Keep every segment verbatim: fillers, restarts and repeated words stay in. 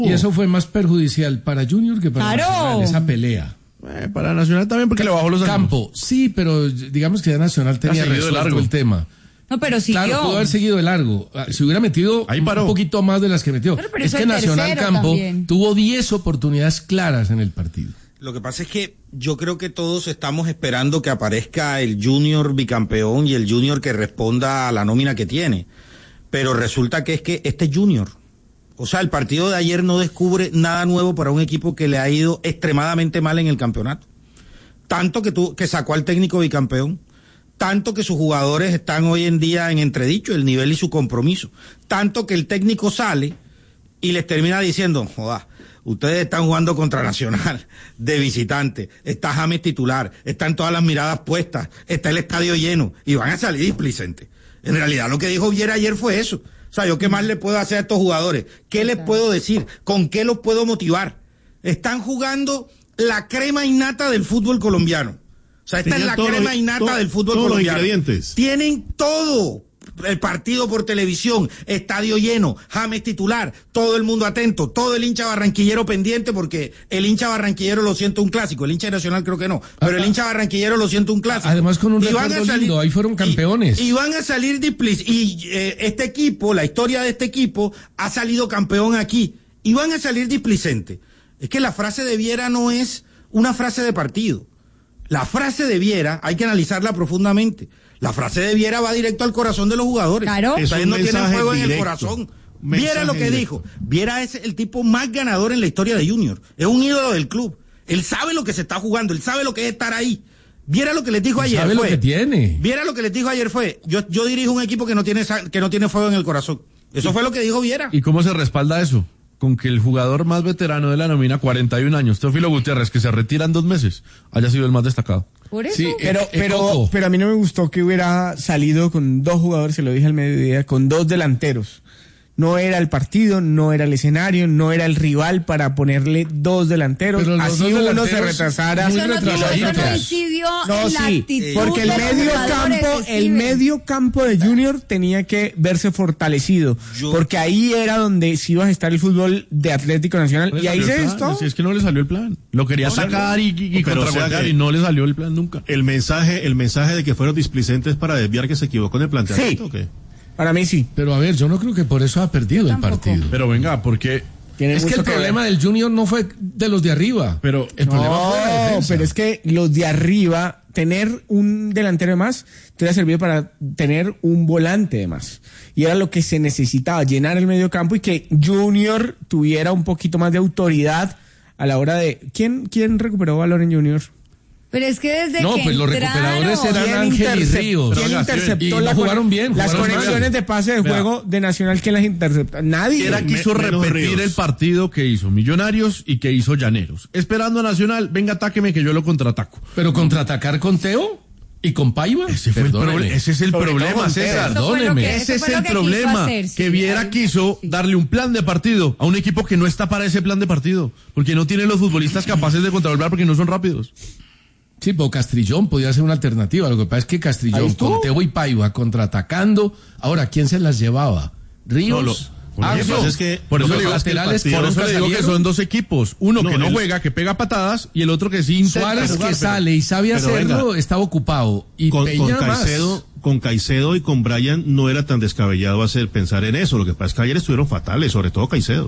Y eso fue más perjudicial para Junior que para ¡Claro! Nacional, esa pelea. Eh, para Nacional también porque le bajó los ánimos. Campo, sí, pero digamos que ya Nacional tenía resuelto el tema. No, pero siguió. Claro, pudo haber seguido de largo. Si hubiera metido un poquito más de las que metió. Pero, pero es que Nacional Campo también. tuvo diez oportunidades claras en el partido. Lo que pasa es que yo creo que todos estamos esperando que aparezca el Junior bicampeón y el Junior que responda a la nómina que tiene. Pero resulta que es que este Junior, o sea, el partido de ayer no descubre nada nuevo para un equipo que le ha ido extremadamente mal en el campeonato. Tanto que, tu, que sacó al técnico bicampeón, tanto que sus jugadores están hoy en día en entredicho, el nivel y su compromiso. Tanto que el técnico sale y les termina diciendo, joda, ustedes están jugando contra Nacional, de visitante, está James titular, están todas las miradas puestas, está el estadio lleno, y van a salir displicentes. En realidad lo que dijo Viera ayer fue eso. O sea, ¿yo qué más le puedo hacer a estos jugadores? ¿Qué les puedo decir? ¿Con qué los puedo motivar? Están jugando la crema innata del fútbol colombiano. O sea, esta es la crema innata del fútbol colombiano. Todos los ingredientes. Tienen todo. El partido por televisión, estadio lleno, James titular, todo el mundo atento, todo el hincha barranquillero pendiente, porque el hincha barranquillero lo siente un clásico, el hincha nacional creo que no, pero el hincha barranquillero lo siente un clásico. Además con un recuerdo lindo, ahí fueron campeones. Y, y van a salir displic, y eh, este equipo, la historia de este equipo, ha salido campeón aquí, y van a salir displicentes. Es que la frase de Viera no es una frase de partido. La frase de Viera hay que analizarla profundamente. La frase de Viera va directo al corazón de los jugadores. Claro. Ustedes no tienen fuego en el corazón. Viera lo que directo. dijo. Viera es el tipo más ganador en la historia de Junior. Es un ídolo del club. Él sabe lo que se está jugando. Él sabe lo que es estar ahí. Viera lo que les dijo ayer. Sabe fue, lo que tiene. Viera lo que les dijo ayer fue, yo, yo dirijo un equipo que no tiene que no tiene fuego en el corazón. Eso fue lo que dijo Viera. ¿Y cómo se respalda eso? Con que el jugador más veterano de la nómina, cuarenta y un años, Teófilo Gutiérrez, que se retira en dos meses, haya sido el más destacado. Por eso. Sí, Pero, eh, pero, Coco. pero a mí no me gustó que hubiera salido con dos jugadores, se lo dije al mediodía, con dos delanteros. No era el partido, no era el escenario, no era el rival para ponerle dos delanteros. Pero los así dos uno delanteros se retrasara. muy Eso no, tiene- eso no retrasaditos. incidió No, en la sí, actitud porque el de los medio jugadores, campo, el Steven. medio campo de Junior tenía que verse fortalecido, Yo- porque ahí era donde sí iba a estar el fútbol de Atlético Nacional, y ahí salió se el esto. plan, Si es que no le salió el plan. Lo quería No, sacar y, y, y pero o sea contragolpear que- y no le salió el plan nunca. El mensaje, el mensaje de que fueron displicentes para desviar que se equivocó en el planteamiento, Sí. ¿o qué? Para mí sí. Pero a ver, yo no creo que por eso ha perdido el Tampoco. partido. Pero venga, porque... Tiene Es que mucho el problema del Junior no fue de los de arriba. Pero el problema fue la No, defensa. pero es que los de arriba, tener un delantero de más, te hubiera servido para tener un volante de más. Y era lo que se necesitaba, llenar el medio campo y que Junior tuviera un poquito más de autoridad a la hora de... ¿Quién, quién recuperó valor en Junior? Pero es que desde No, que pues los entraron, recuperadores eran ¿Quién Ángel y intercep- Ríos. ¿Quién Pero, interceptó y no la jugaron bien, las jugaron conexiones mal. de pase de Vea. juego de Nacional? ¿Quién las interceptó? Nadie. Era quiso Me- menos repetir Ríos. el partido que hizo Millonarios y que hizo Llaneros. Esperando a Nacional, venga, atáqueme que yo lo contraataco. Pero contraatacar con Teo y con Paiva. Ese, fue el Perdóneme. proble- ese es el Sobre todo problema, Montero. César. Eso fue lo Perdóneme. que- Ese eso es fue lo el que quiso problema, hacer, sí, que Viera ahí- quiso sí. darle un plan de partido a un equipo que no está para ese plan de partido, porque no tiene los futbolistas capaces de contrarrestar porque no son rápidos. Sí, pero Castrillón podía ser una alternativa. Lo que pasa es que Ahí Castrillón estuvo. con Teo y Paiva contraatacando. Ahora, ¿quién se las llevaba? Ríos. No, lo- lo que Anzo. pasa es que Por lo eso que le digo, pasa es que el laterales partido- Por eso nunca le digo que salieron. son dos equipos. Uno No, que no el- juega, que pega patadas, y el otro que sí intenta Suárez jugar, que pero- sale y sabe pero hacerlo, venga. estaba ocupado. Y con, Peña con más. Caicedo, con Caicedo y con Brian no era tan descabellado hacer pensar en eso. Lo que pasa es que ayer estuvieron fatales, sobre todo Caicedo.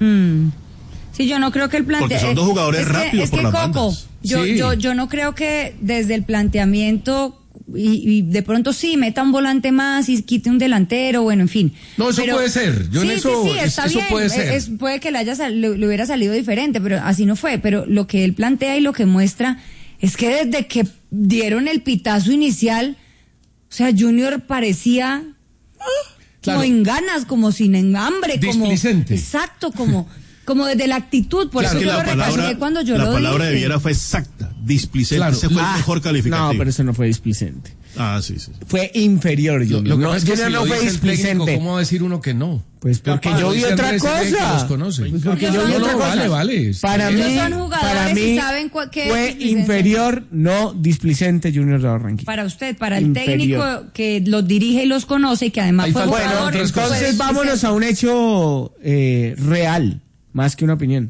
Sí, yo no creo que el plante... Porque son dos jugadores es que- rápidos es por que, las Coco, bandas. yo, Sí. yo, yo no creo que desde el planteamiento y, y de pronto sí, meta un volante más y quite un delantero, bueno, en fin. No, eso Pero- puede ser. Yo en sí, eso- sí, sí, es- está eso bien. puede ser. Es- puede que le, haya sal- le, le hubiera salido diferente, pero así no fue. Pero lo que él plantea y lo que muestra es que desde que dieron el pitazo inicial, o sea, Junior parecía Claro. como en ganas, como sin en hambre, como Displicente. exacto, como como desde la actitud, por Claro, eso que yo lo la palabra, recalqué cuando yo la lo palabra de dije. Viera fue exacta, displicente. Claro. Ese fue Ah, el mejor calificativo. No, pero eso no fue displicente. Ah, sí, sí. sí. Fue inferior, Lo, Junior. lo que No, pasa es que Junior si no lo fue dice el técnico, displicente. ¿cómo va a decir uno que no? Pues porque Capaz, yo vi dice otra Andrés Enrique, que cosa. los conoce. Pues porque Ellos yo vi son- otra no, cosa. vale, vale, está Para bien. mí, Ellos son jugadores para y mí saben cua- qué fue displicencia. inferior, no displicente Junior de Barranquilla. Para usted, para el Inferior. técnico que los dirige y los conoce y que además Ahí fue falta- jugador. Bueno, fue Entonces displicente. vámonos a un hecho eh, real, más que una opinión.